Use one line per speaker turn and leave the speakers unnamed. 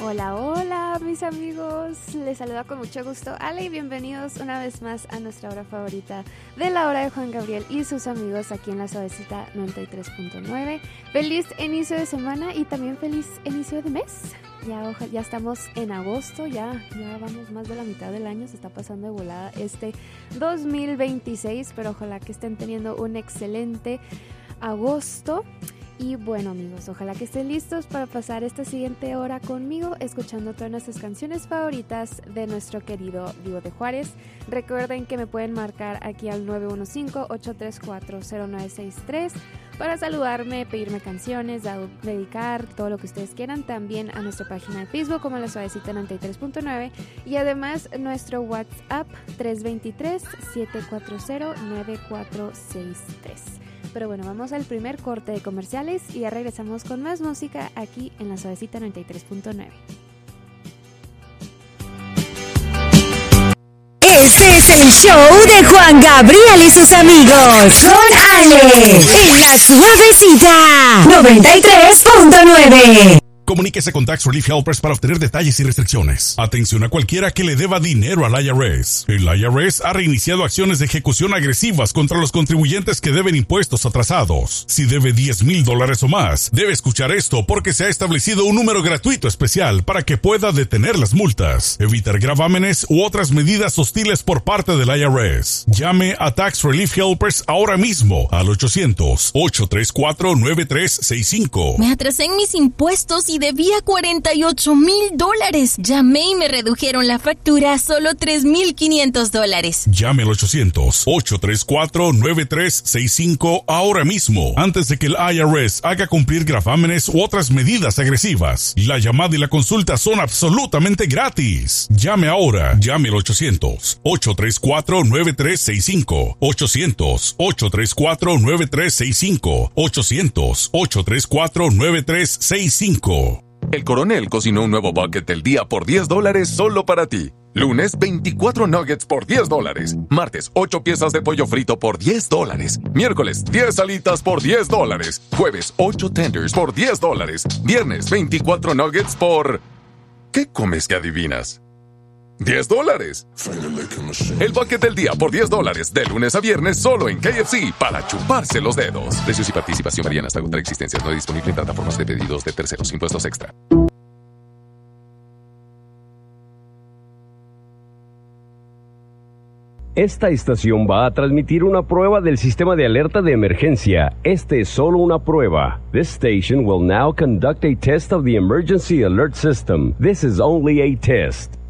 Hola, hola mis amigos, les saluda con mucho gusto Ale y bienvenidos una vez más a nuestra hora favorita de la hora de Juan Gabriel y sus amigos aquí en la Suavecita 93.9. Feliz inicio de semana y también feliz inicio de mes. Ya estamos en agosto, ya vamos más de la mitad del año, se está pasando de volada este 2026, pero ojalá que estén teniendo un excelente agosto. Y bueno amigos, ojalá que estén listos para pasar esta siguiente hora conmigo escuchando todas nuestras canciones favoritas de nuestro querido Divo de Juárez. Recuerden que me pueden marcar aquí al 915-834-0963 para saludarme, pedirme canciones, dedicar todo lo que ustedes quieran. También a nuestra página de Facebook como La Suavecita 93.9 y además nuestro WhatsApp 323-740-9463. Pero bueno, vamos al primer corte de comerciales y ya regresamos con más música aquí en La Suavecita 93.9.
Este es el show de Juan Gabriel y sus amigos. Con Ale, en La Suavecita 93.9.
Comuníquese con Tax Relief Helpers para obtener detalles y restricciones. Atención a cualquiera que le deba dinero al IRS. El IRS ha reiniciado acciones de ejecución agresivas contra los contribuyentes que deben impuestos atrasados. Si debe $10,000 o más, debe escuchar esto porque se ha establecido un número gratuito especial para que pueda detener las multas, evitar gravámenes u otras medidas hostiles por parte del IRS. Llame a Tax Relief Helpers ahora mismo al 800-834-9365.
Me atrasé en mis impuestos y debía $48,000. Llamé y me redujeron la factura a solo $3,500.
Llame al 800-834-9365 ahora mismo, antes de que el IRS haga cumplir gravámenes u otras medidas agresivas. La llamada y la consulta son absolutamente gratis. Llame ahora. Llame al 800-834-9365. 800-834-9365. 800-834-9365.
El Coronel cocinó un nuevo bucket del día por $10 solo para ti. Lunes, 24 nuggets por $10. Martes, 8 piezas de pollo frito por $10. Miércoles, 10 alitas por $10. Jueves, 8 tenders por $10. Viernes, 24 nuggets por... ¿Qué comes que adivinas? $10. El bucket del día por $10 de lunes a viernes solo en KFC para chuparse los dedos. Precios y participación varían hasta otra existencia. No disponible en plataformas de pedidos de terceros. Impuestos extra.
Esta estación va a transmitir una prueba del sistema de alerta de emergencia. Este es solo una prueba. This station will now conduct a test of the emergency alert system. This is only a test.